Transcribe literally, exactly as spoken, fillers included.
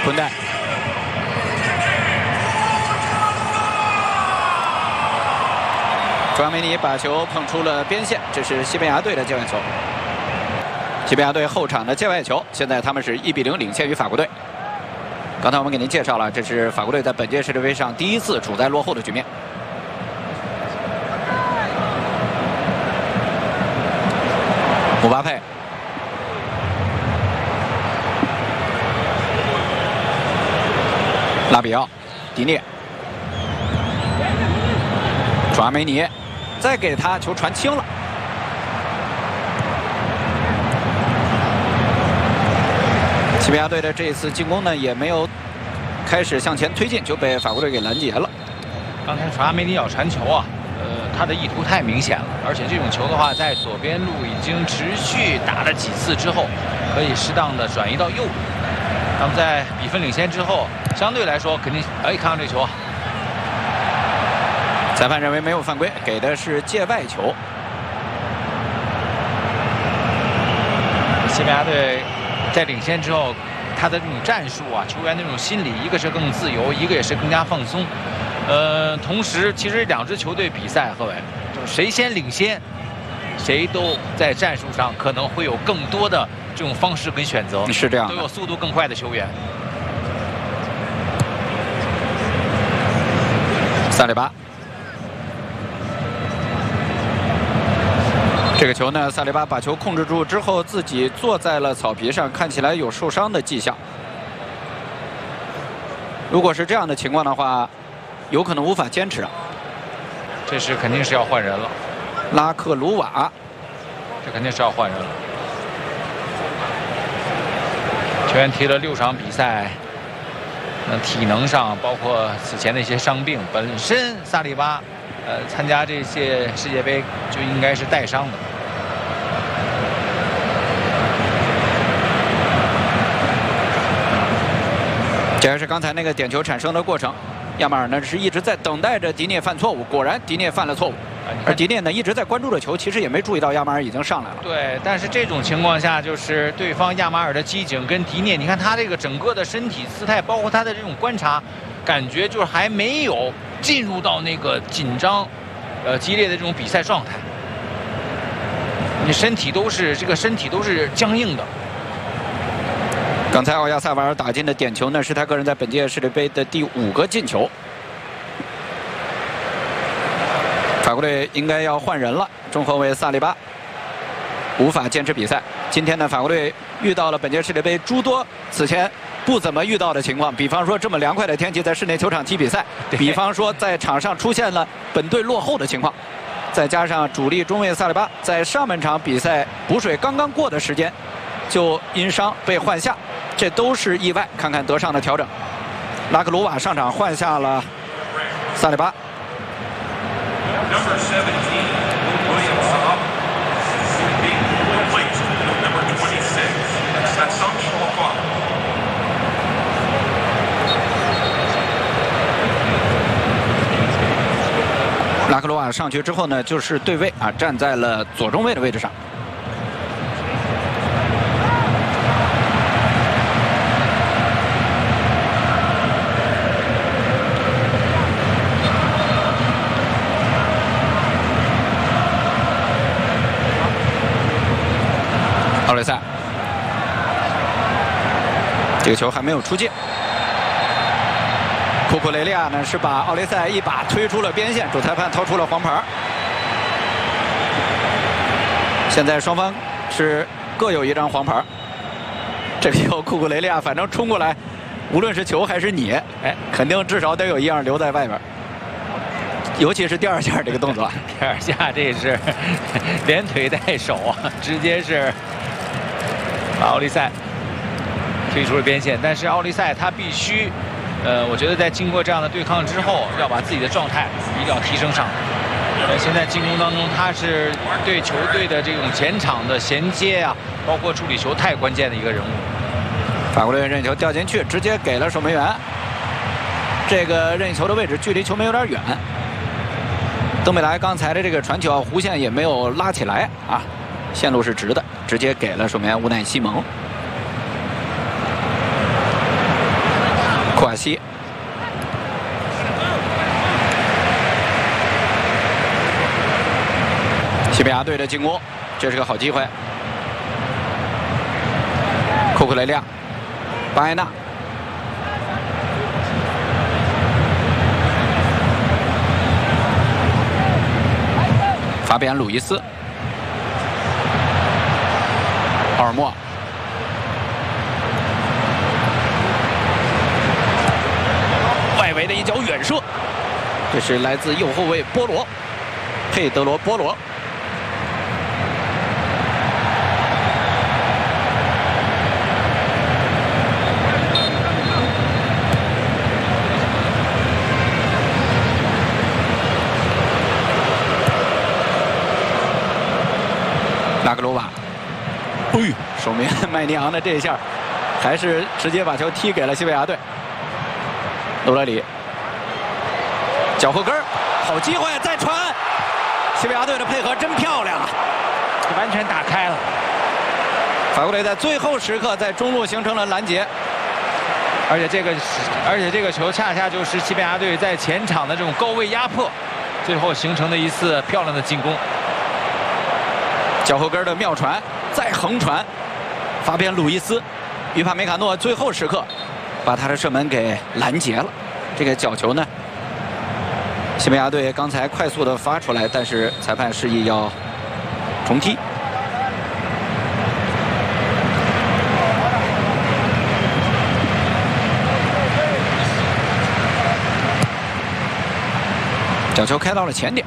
坤代。朱阿梅尼把球碰出了边线，这是西班牙队的界外球。西班牙队后场的界外球，现在他们是一比零领先于法国队。刚才我们给您介绍了，这是法国队在本届世界杯上第一次处在落后的局面。姆巴佩。 拉比奥、迪涅、朱阿梅尼，再给他球传轻了。西班牙队的这一次进攻呢，也没有开始向前推进，就被法国队给拦截了。 刚才朱阿梅尼要传球啊，呃，他的意图太明显了，而且这种球的话，在左边路已经持续打了几次之后，可以适当的转移到右路。 那么在比分领先之后，相对来说肯定哎，看看这球， 裁判认为没有犯规，给的是界外球。 西班牙队在领先之后，他的这种战术啊，球员那种心理，一个是更自由，一个也是更加放松。呃，同时其实两支球队比赛，各位就是谁先领先，谁都在战术上可能会有更多的。 这种方式跟选择是这样， 都有速度更快的球员。 萨利巴，这个球呢，萨利巴把球控制住之后，自己坐在了草皮上，看起来有受伤的迹象。如果是这样的情况的话，有可能无法坚持啊。 这是肯定是要换人了。 拉克鲁瓦， 这肯定是要换人了。 球员踢了六场比赛，那体能上包括此前的一些伤病，本身萨利巴，呃，参加这些世界杯就应该是带伤的。 这还是刚才那个点球产生的过程。亚马尔呢是一直在等待着迪涅犯错误，果然迪涅犯了错误。 而迪涅呢一直在关注着球，其实也没注意到亚马尔已经上来了。 对，但是这种情况下，就是对方亚马尔的机警跟迪涅，你看他这个整个的身体姿态，包括他的这种观察，感觉就是还没有进入到那个紧张、呃激烈的这种比赛状态。你身体都是这个身体都是僵硬的。 刚才奥亚萨瓦尔打进的点球呢，是他个人在本届世界杯的第五个进球。 法国队应该要换人了，中后卫萨利巴无法坚持比赛。今天呢，法国队遇到了本届世界杯诸多此前不怎么遇到的情况，比方说这么凉快的天气在室内球场踢比赛，比方说在场上出现了本队落后的情况，再加上主力中卫萨利巴在上半场比赛补水刚刚过的时间就因伤被换下，这都是意外。看看德尚的调整，拉克鲁瓦上场换下了萨利巴。 Number seventeen, William Saab, being replaced with number twenty-six. That's some Schwab. 拉克鲁瓦上去之后呢，就是对位啊，站在了左中卫的位置上。奥雷塞，这个球还没有出界。库库雷利亚呢是把奥雷塞一把推出了边线，主裁判掏出了黄牌。现在双方是各有一张黄牌。这个球库库雷利亚反正冲过来，无论是球还是你，哎，肯定至少得有一样留在外边。尤其是第二下这个动作， 第二下这是连腿带手啊，直接是。 把奥利塞推出了边线，但是奥利塞他必须，呃，我觉得在经过这样的对抗之后，要把自己的状态一定要提升上。呃，现在进攻当中，他是对球队的这种前场的衔接啊，包括处理球太关键的一个人物。 法国队任意球掉进去，直接给了守门员。这个任意球的位置距离球门有点远。登贝莱刚才的这个传球啊，弧线也没有拉起来啊，线路是直的。 直接给了守门员乌奈西蒙。 库瓦西。西班牙队的进攻，这是个好机会。库库雷利亚，巴埃纳，法比安·鲁伊斯，奥尔莫，外围的一脚远射，这是来自右后卫波罗，佩德罗·波罗。拉格罗瓦，哎呦，守门员麦尼昂的这一下，还是直接把球踢给了西班牙队。罗德里，脚后跟儿，好机会，再传。西班牙队的配合真漂亮啊， 完全打开了。 法国队在最后时刻在中路形成了拦截， 而且这个，而且这个球恰恰就是西班牙队在前场的这种高位压迫，最后形成的一次漂亮的进攻。 脚后跟的妙传，再横传，法比安·鲁伊斯，于帕梅卡诺最后时刻把他的射门给拦截了。这个角球呢，西班牙队刚才快速的发出来，但是裁判示意要重踢。角球开到了前点。